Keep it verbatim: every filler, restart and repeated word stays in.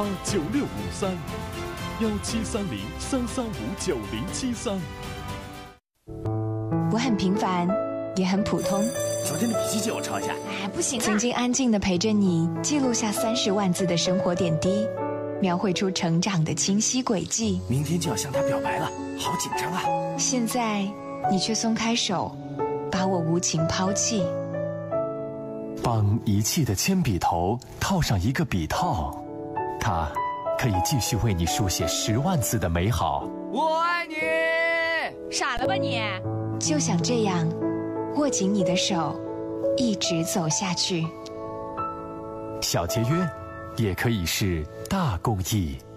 八九六五三，幺七三零三三五九零七三。 我很平凡，也很普通。 昨天的笔记借我抄一下。 哎，不行啊！曾经安静地陪着你，记录下三十万字的生活点滴，描绘出成长的清晰轨迹。 明天就要向他表白了，好紧张啊！ 现在你却松开手，把我无情抛弃。 帮遗弃的铅笔头套上一个笔套，它可以继续为你书写十万字的美好。 我爱你！ 傻了吧你？ 就想这样握紧你的手，一直走下去。 小节约也可以是大公益。